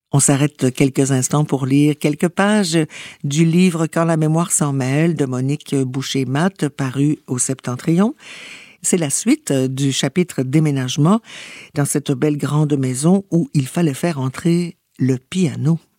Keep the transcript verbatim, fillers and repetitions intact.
On s'arrête quelques instants pour lire quelques pages du livre « Quand la mémoire s'en mêle » de Monique Boucher-Matte, paru au Septentrion. C'est la suite du chapitre déménagement dans cette belle grande maison où il fallait faire entrer le piano.